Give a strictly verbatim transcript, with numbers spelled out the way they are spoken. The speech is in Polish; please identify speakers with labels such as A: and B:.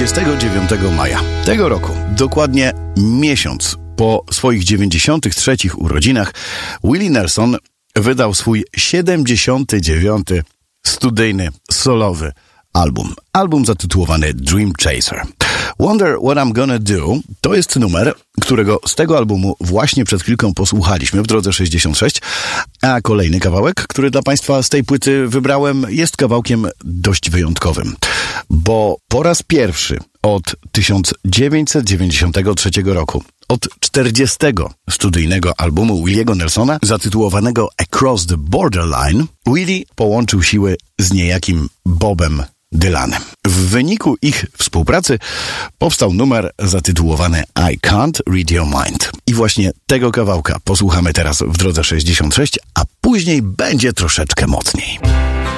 A: dwudziestego dziewiątego maja tego roku, dokładnie miesiąc po swoich dziewięćdziesiątych trzecich urodzinach, Willie Nelson wydał swój siedemdziesiąty dziewiąty studyjny, solowy album. Album zatytułowany Dream Chaser. Wonder What I'm Gonna Do to jest numer, którego z tego albumu właśnie przed chwilką posłuchaliśmy w Drodze sześćdziesiąt sześć, a kolejny kawałek, który dla Państwa z tej płyty wybrałem, jest kawałkiem dość wyjątkowym, bo po raz pierwszy od tysiąc dziewięćset dziewięćdziesiątego trzeciego roku, od czterdziestego studyjnego albumu Williego Nelsona, zatytułowanego Across the Borderline, Willie połączył siły z niejakim Bobem Dylanem. W wyniku ich współpracy powstał numer zatytułowany I Can't Read Your Mind. I właśnie tego kawałka posłuchamy teraz w Drodze sześćdziesiąt sześć, a później będzie troszeczkę mocniej.